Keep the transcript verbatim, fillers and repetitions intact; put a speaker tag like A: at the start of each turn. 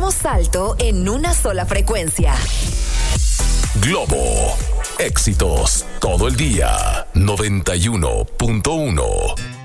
A: Damos salto en una sola frecuencia.
B: Globo. Éxitos todo el día. noventa y uno punto uno.